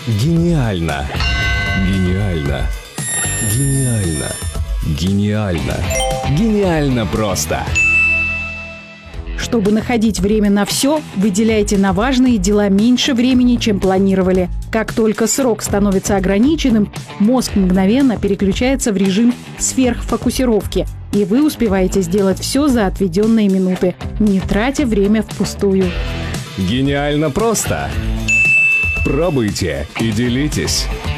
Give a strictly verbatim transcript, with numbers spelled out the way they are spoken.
Гениально! Гениально! Гениально! Гениально! Гениально просто! Чтобы находить время на все, выделяйте на важные дела меньше времени, чем планировали. Как только срок становится ограниченным, мозг мгновенно переключается в режим сверхфокусировки, и вы успеваете сделать все за отведенные минуты, не тратя время впустую. Гениально просто! Пробуйте и делитесь!